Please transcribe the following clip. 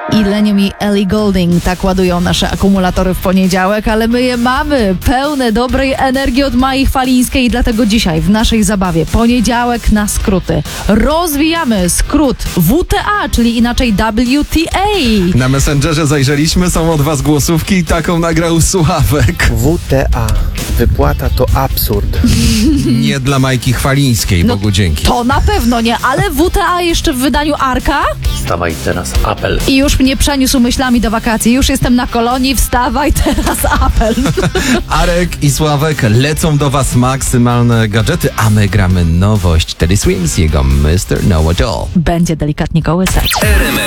I Lenium i Ellie Goulding tak ładują nasze akumulatory w poniedziałek, ale my je mamy pełne dobrej energii od Mai Chwalińskiej i dlatego dzisiaj w naszej zabawie poniedziałek na skróty rozwijamy skrót WTA, czyli inaczej WTA. Na Messengerze zajrzeliśmy, są od was głosówki i taką nagrał Sławek. WTA. Wypłata to absurd. Nie dla Majki Chwalińskiej, Bogu dzięki. To na pewno nie, ale WTA jeszcze w wydaniu Arka Wstawaj teraz, apel. i już mnie przeniósł myślami do wakacji. Już jestem na kolonii, wstawaj teraz apel. Arek i Sławek lecą do was maksymalne gadżety, a my gramy nowość Teddy Swims, jego Mr. Know It All. Będzie delikatnie kołysać. RMF